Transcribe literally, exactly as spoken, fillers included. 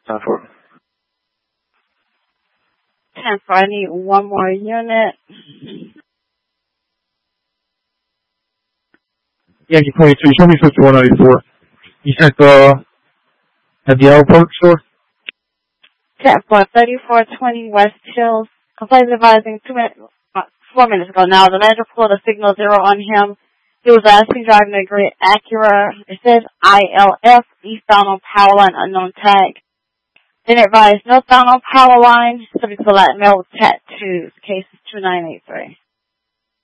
ten four. ten four, I need one more unit. Yankee twenty-two, show me fifty-one ninety-four. You sent the, at the airport store? ten four, thirty-four twenty West Hills. Complaint advising two minutes, uh, four minutes ago now. The manager pulled a signal zero on him. He was asking driving a gray Acura. It says I L F, eastbound on power line, unknown tag. Then advised northbound on power line, subject to Latin mail with tattoos. Case is two nine eight three.